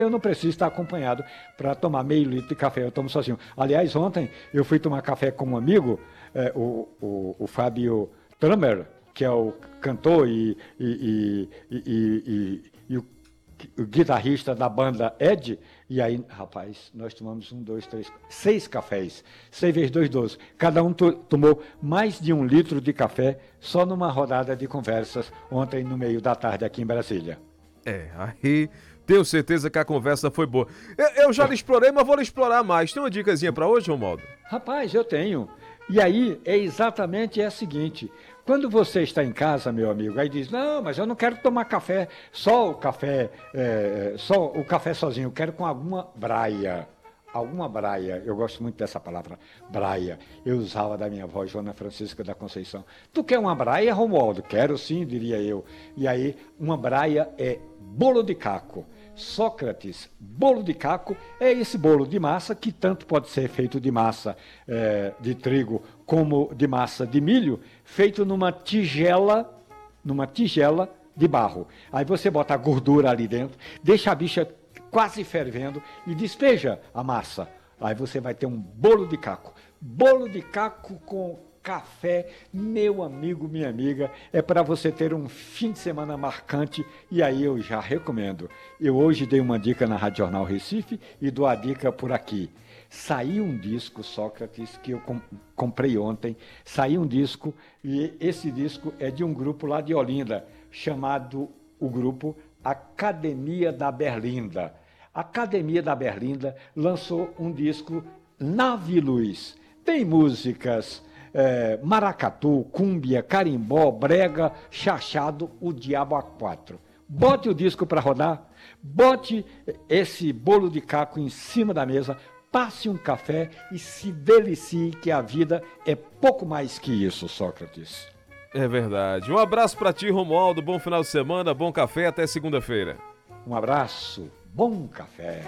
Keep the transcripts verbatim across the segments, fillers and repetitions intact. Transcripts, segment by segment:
eu não preciso estar acompanhado para tomar meio litro de café, eu tomo sozinho. Aliás, ontem eu fui tomar café com um amigo, é, o, o, o Fábio Tramer, que é o cantor e, e, e, e, e, e o, o guitarrista da banda Ed, e aí, rapaz, nós tomamos um, dois, três, seis cafés, seis vezes dois, doze. Cada um to, tomou mais de um litro de café só numa rodada de conversas ontem no meio da tarde aqui em Brasília. É, aí tenho certeza que a conversa foi boa. Eu, eu já lhe explorei, mas vou lhe explorar mais. Tem uma dicasinha para hoje, Romualdo? Rapaz, eu tenho. E aí é exatamente é a seguinte: quando você está em casa, meu amigo, aí diz, não, mas eu não quero tomar café, só o café, é, só o café sozinho, eu quero com alguma braia. Alguma braia, eu gosto muito dessa palavra, braia. Eu usava da minha avó, Joana Francisca da Conceição. Tu quer uma braia, Romualdo? Quero sim, diria eu. E aí, uma braia é bolo de caco. Sócrates, bolo de caco é esse bolo de massa que tanto pode ser feito de massa é, de trigo como de massa de milho, feito numa tigela, numa tigela de barro. Aí você bota a gordura ali dentro, deixa a bicha quase fervendo e despeja a massa. Aí você vai ter um bolo de caco. Bolo de caco com café, meu amigo, minha amiga, é para você ter um fim de semana marcante, e aí eu já recomendo. Eu hoje dei uma dica na Rádio Jornal Recife e dou a dica por aqui. Saiu um disco, Sócrates, que eu com, comprei ontem, saiu um disco, e esse disco é de um grupo lá de Olinda, chamado o grupo Academia da Berlinda. A Academia da Berlinda lançou um disco Nave Luz. Tem músicas é, maracatu, cúmbia, carimbó, brega, chachado, o diabo a quatro. Bote o disco para rodar, bote esse bolo de caco em cima da mesa, passe um café e se delicie, que a vida é pouco mais que isso, Sócrates. É verdade. Um abraço para ti, Romualdo. Bom final de semana, bom café, até segunda-feira. Um abraço, bom café.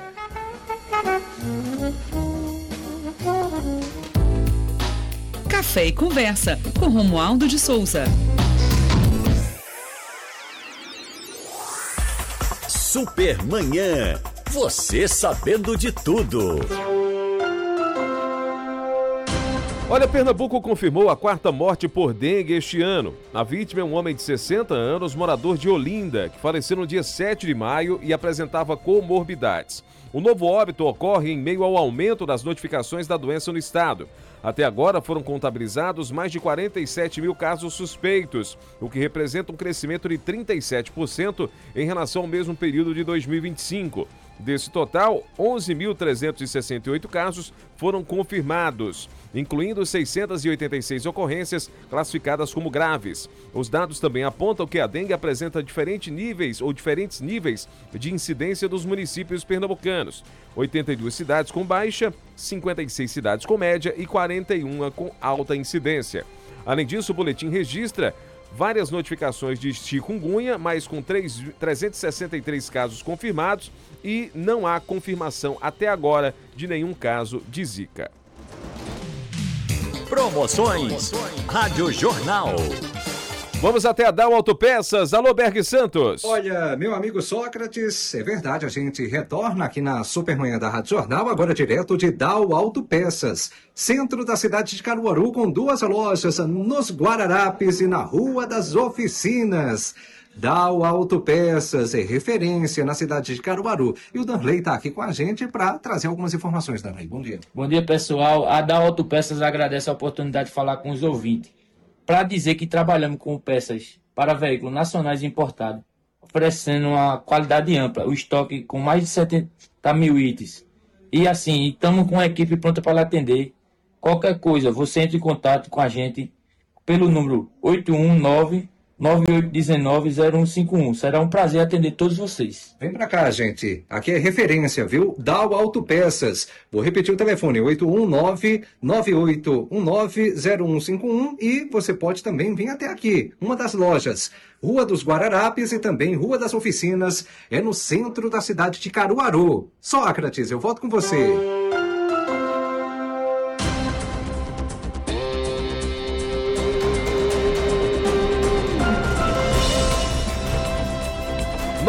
Café e Conversa, com Romualdo de Souza. Supermanhã. Você sabendo de tudo. Olha, Pernambuco confirmou a quarta morte por dengue este ano. A vítima é um homem de sessenta anos, morador de Olinda, que faleceu no dia sete de maio e apresentava comorbidades. O novo óbito ocorre em meio ao aumento das notificações da doença no estado. Até agora foram contabilizados mais de quarenta e sete mil casos suspeitos, o que representa um crescimento de trinta e sete por cento em relação ao mesmo período de dois mil e vinte e cinco. Desse total, onze mil trezentos e sessenta e oito casos foram confirmados, incluindo seiscentas e oitenta e seis ocorrências classificadas como graves. Os dados também apontam que a dengue apresenta diferentes níveis ou diferentes níveis de incidência dos municípios pernambucanos. oitenta e duas cidades com baixa, cinquenta e seis cidades com média e quarenta e uma com alta incidência. Além disso, o boletim registra várias notificações de chikungunya, mas com trezentos e sessenta e três casos confirmados, e não há confirmação até agora de nenhum caso de Zika. Promoções Rádio Jornal. Vamos até a Dow Autopeças. Alô, Berg Santos. Olha, meu amigo Sócrates, é verdade, a gente retorna aqui na Supermanhã da Rádio Jornal, agora direto de Dow Autopeças, centro da cidade de Caruaru, com duas lojas nos Guararapes e na Rua das Oficinas. Dow Autopeças é referência na cidade de Caruaru. E o Danley está aqui com a gente para trazer algumas informações, Danley. Bom dia. Bom dia, pessoal. A Dow Autopeças agradece a oportunidade de falar com os ouvintes, para dizer que trabalhamos com peças para veículos nacionais e importados, oferecendo uma qualidade ampla, o estoque com mais de setenta mil itens. E assim, estamos com a equipe pronta para lhe atender. Qualquer coisa, você entre em contato com a gente pelo número oito um nove, nove oito um nove, zero um cinco um. Será um prazer atender todos vocês. Vem pra cá, gente. Aqui é referência, viu? Dow Autopeças. Vou repetir o telefone, oito um nove, nove oito um nove, zero um cinco um, e você pode também vir até aqui, uma das lojas, Rua dos Guararapes e também Rua das Oficinas, é no centro da cidade de Caruaru. Sócrates, eu volto com você.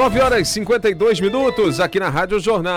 nove horas e cinquenta e dois minutos aqui na Rádio Jornal.